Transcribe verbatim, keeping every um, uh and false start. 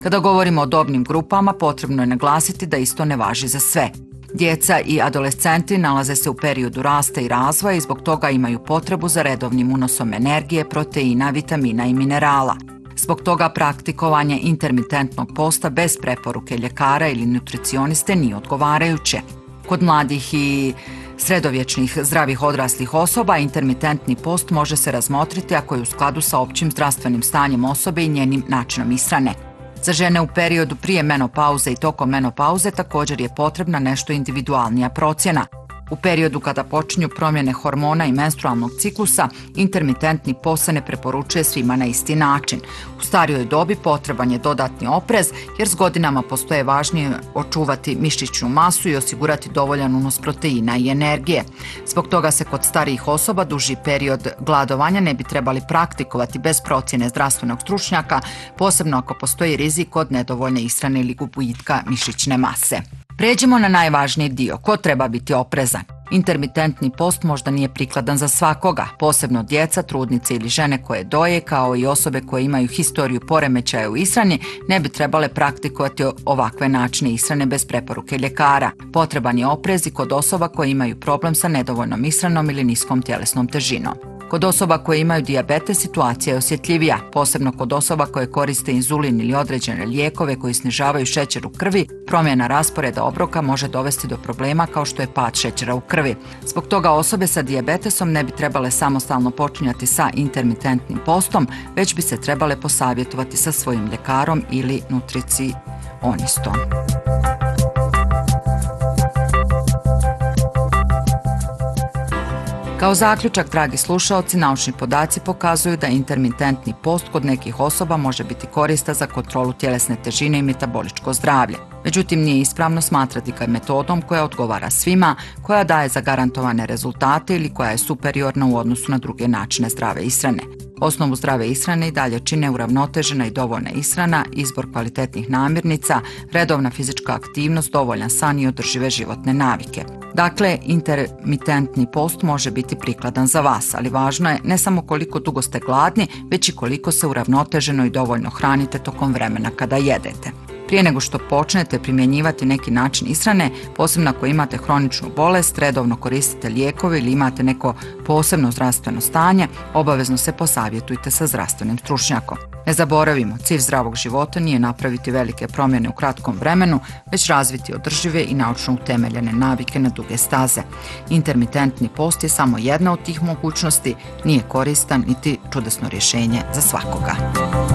Kada govorimo o dobnim grupama, potrebno je naglasiti da isto ne važi za sve. Djeca i adolescenti nalaze se u periodu rasta i razvoja i zbog toga imaju potrebu za redovnim unosom energije, proteina, vitamina i minerala. Zbog toga praktikovanje intermitentnog posta bez preporuke ljekara ili nutricioniste nije odgovarajuće. Kod mladih i sredovječnih zdravih odraslih osoba intermitentni post može se razmotriti ako je u skladu sa općim zdravstvenim stanjem osobe i njenim načinom ishrane. Za žene u periodu prije menopauze i tokom menopauze također je potrebna nešto individualnija procjena. U periodu kada počinju promjene hormona i menstrualnog ciklusa, intermitentni post se ne preporučuje svima na isti način. U starijoj dobi potreban je dodatni oprez jer s godinama postoje važnije očuvati mišićnu masu i osigurati dovoljan unos proteina i energije. Zbog toga se kod starijih osoba duži period gladovanja ne bi trebali praktikovati bez procjene zdravstvenog stručnjaka, posebno ako postoji rizik od nedovoljne ishrane ili gubitka mišićne mase. Pređimo na najvažniji dio, ko treba biti oprezan. Intermitentni post možda nije prikladan za svakoga, posebno djeca, trudnice ili žene koje doje, kao i osobe koje imaju historiju poremećaja u ishrani, ne bi trebale praktikovati ovakve načine ishrane bez preporuke ljekara. Potreban je oprez i kod osoba koje imaju problem sa nedovoljnom ishranom ili niskom tjelesnom težinom. Kod osoba koje imaju dijabetes situacija je osjetljivija, posebno kod osoba koje koriste inzulin ili određene lijekove koji snižavaju šećer u krvi, promjena rasporeda obroka može dovesti do problema kao što je pad šećera u krvi. Zbog toga osobe sa dijabetesom ne bi trebale samostalno počinjati sa intermitentnim postom, već bi se trebale posavjetovati sa svojim ljekarom ili nutricionistom. Kao zaključak, dragi slušaoci, naučni podaci pokazuju da intermitentni post kod nekih osoba može biti koristan za kontrolu tjelesne težine i metaboličko zdravlje. Međutim, nije ispravno smatrati ga metodom koja odgovara svima, koja daje zagarantovane rezultate ili koja je superiorna u odnosu na druge načine zdrave ishrane. Osnovu zdrave ishrane i dalje čine uravnotežena i dovoljna ishrana, izbor kvalitetnih namirnica, redovna fizička aktivnost, dovoljan san i održive životne navike. Dakle, intermitentni post može biti prikladan za vas, ali važno je ne samo koliko dugo ste gladni, već i koliko se uravnoteženo i dovoljno hranite tokom vremena kada jedete. Prije nego što počnete primjenjivati neki način ishrane, posebno ako imate hroničnu bolest, redovno koristite lijekove ili imate neko posebno zdravstveno stanje, obavezno se posavjetujte sa zdravstvenim stručnjakom. Ne zaboravimo, cilj zdravog života nije napraviti velike promjene u kratkom vremenu, već razviti održive i naučno utemeljene navike na duge staze. Intermitentni post je samo jedna od tih mogućnosti, nije koristan niti čudesno rješenje za svakoga.